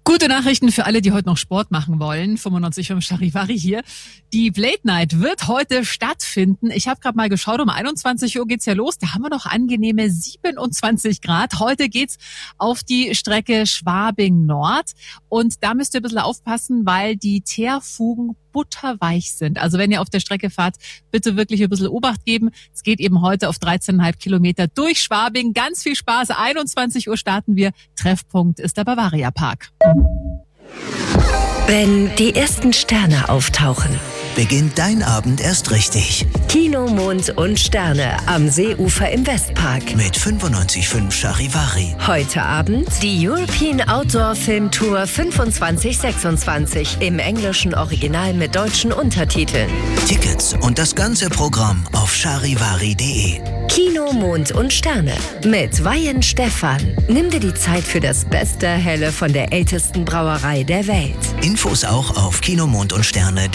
Gute Nachrichten für alle, die heute noch Sport machen wollen. 95,5 Charivari hier. Die Blade Night wird heute stattfinden. Ich habe gerade mal geschaut, um 21 Uhr geht's ja los. Da haben wir noch angenehme 27 Grad. Heute geht's auf die Strecke Schwabing Nord. Und da müsst ihr ein bisschen aufpassen, weil die Teerfugen butterweich sind. Also wenn ihr auf der Strecke fahrt, bitte wirklich ein bisschen Obacht geben. Es geht eben heute auf 13,5 Kilometer durch Schwabing. Ganz viel Spaß. 21 Uhr starten wir. Treffpunkt ist der Bavaria Park. Wenn die ersten Sterne auftauchen, beginnt dein Abend erst richtig. Kino, Mond und Sterne am Seeufer im Westpark. Mit 95,5 Charivari. Heute Abend die European Outdoor Film Tour 2526 im englischen Original mit deutschen Untertiteln. Tickets und das ganze Programm auf charivari.de. Kino, Mond und Sterne mit Weihen Stefan. Nimm dir die Zeit für das beste Helle von der ältesten Brauerei der Welt. Infos auch auf kinomondundsterne.de.